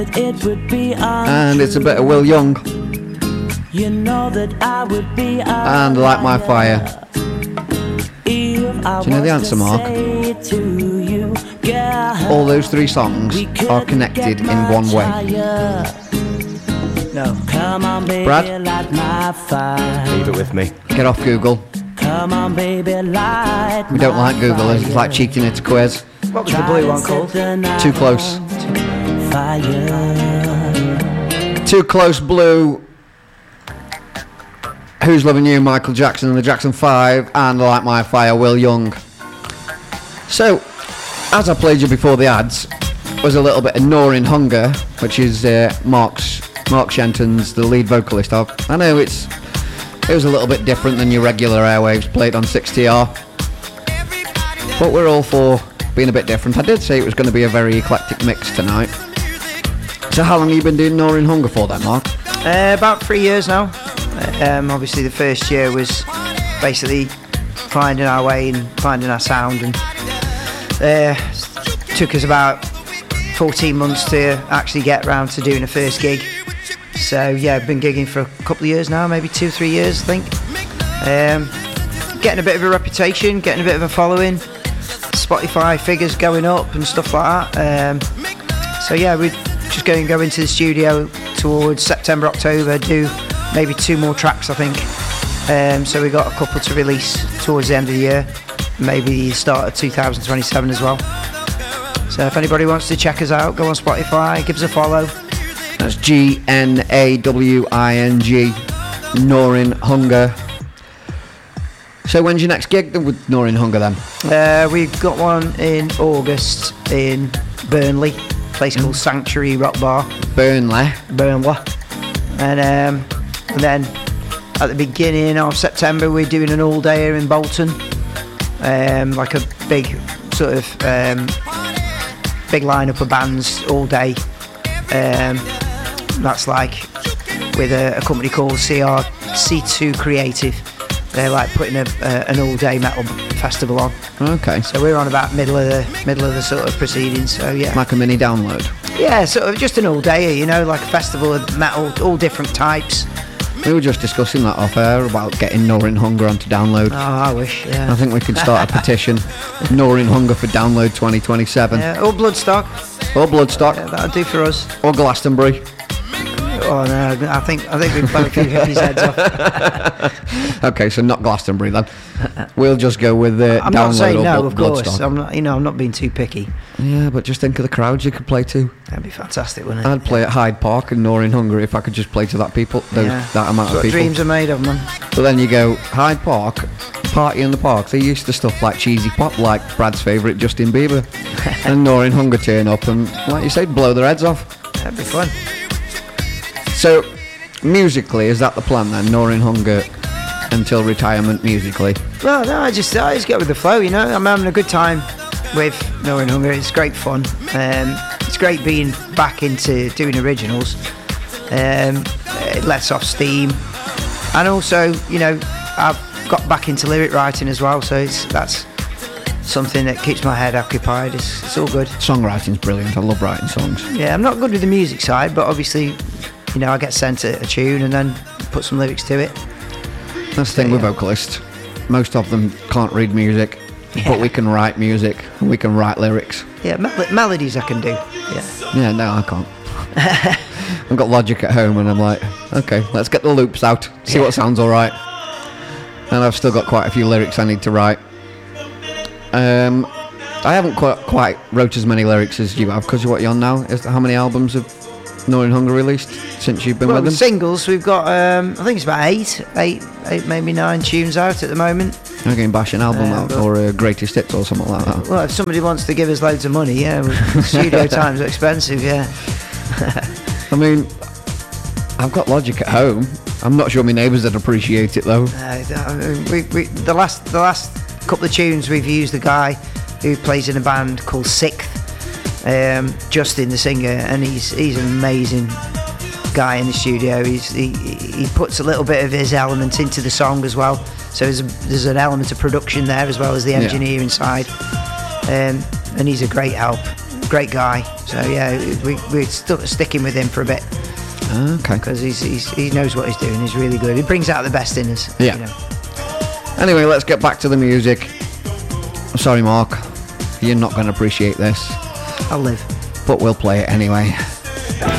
It would be and it's a bit of Will Young. You know that I would be and Light My Fire. Do you know the answer, Mark? All those three songs are connected in one way. No. Come on, baby, Brad? light my fire. Leave it with me. Get off Google. Come on, baby, light We don't like Google, it's like cheating it to quiz. What was the blue one called? Too Close. Fire. Too Close Blue. Who's Loving You, Michael Jackson and the Jackson 5, and Light My Fire, Will Young. So, as I played you before the ads, was a little bit of Gnawing Hunger, which is Mark Shenton's the lead vocalist of. I know it was a little bit different than your regular airwaves played on 6TR, but we're all for being a bit different. I did say it was going to be a very eclectic mix tonight. So how long have you been doing Gnawing Hunger for then, Mark? About 3 years now. Obviously the first year was basically finding our way and finding our sound, and took us about 14 months to actually get around to doing a first gig. So yeah, I've been gigging for a couple of years now, maybe 2-3 years I think. Getting a bit of a reputation, getting a bit of a following, Spotify figures going up and stuff like that. So yeah, we're just going to go into the studio towards September, October, do maybe 2 more tracks I think. So we got a couple to release towards the end of the year, maybe the start of 2027 as well. So if anybody wants to check us out, go on Spotify, give us a follow. That's GNAWING, Gnawing Hunger. So when's your next gig with Gnawing Hunger then? We've got one in August in Burnley, a place called Sanctuary Rock Bar. Burnley. And then at the beginning of September we're doing an all-day here in Bolton, like a big sort of big lineup of bands all day. That's like with a company called C2 Creative. They're like putting an all-day metal festival on. Okay. So we're on about middle of the sort of proceedings. So yeah. Like a mini download. Yeah, sort of just an all-day, you know, like a festival of metal, all different types. We were just discussing that off air about getting Gnawing Hunger onto download. Oh, I wish, yeah. I think we could start a petition. Gnawing Hunger for download 2027. Yeah, or Bloodstock. Or Bloodstock. Yeah, that'll do for us. Or Glastonbury. Oh no, I think we've blown a few hippies' heads off. Okay, so not Glastonbury then. We'll just go with I'm download not saying or no, of course. Bloodstock. I'm not being too picky. Yeah, but just think of the crowds you could play to. That'd be fantastic, wouldn't it? I'd play at Hyde Park and Gnawing Hunger if I could just play to that that amount of people. Dreams are made of, man. But then you go Hyde Park, Party in the Park. They used to stuff like cheesy pop, like Brad's favourite Justin Bieber, and Gnawing Hunger turn up and, like you said, blow their heads off. That'd be fun. So, musically, is that the plan then? Gnawing Hunger until retirement musically? Well, no, I just go with the flow, you know. I'm having a good time with Gnawing Hunger. It's great fun. It's great being back into doing originals. It lets off steam, and also, you know, I've got back into lyric writing as well. So that's something that keeps my head occupied. It's all good. Songwriting's brilliant. I love writing songs. Yeah, I'm not good with the music side, but obviously, you know, I get sent a tune and then put some lyrics to it. That's the thing with vocalists. Most of them can't read music, but we can write music and we can write lyrics. Yeah, melodies I can do. Yeah. Yeah, no, I can't. I've got Logic at home and I'm like, okay, let's get the loops out, see what sounds alright. And I've still got quite a few lyrics I need to write. I haven't quite wrote as many lyrics as you have, because what you're on now is how many albums have Gnawing Hunger released since you've been with them? Singles, we've got I think it's about eight, maybe 9 tunes out at the moment. You're going to bash an album out, or greatest hits or something like that. Well, if somebody wants to give us loads of money, yeah, studio times are expensive, yeah. I mean, I've got Logic at home. I'm not sure my neighbours would appreciate it though. The last couple of tunes we've used a guy who plays in a band called Sixth, Justin the singer, and he's an amazing guy in the studio. He puts a little bit of his element into the song as well, so there's an element of production there as well as the engineering side, and he's a great help. great guy. So yeah, we're still sticking with him for a bit Okay. because he knows what he's doing. He's really good. He brings out the best in us. Yeah. You know. Anyway, let's get back to the music. I'm sorry, Mark. You're not going to appreciate this, I'll live. but we'll play it anyway.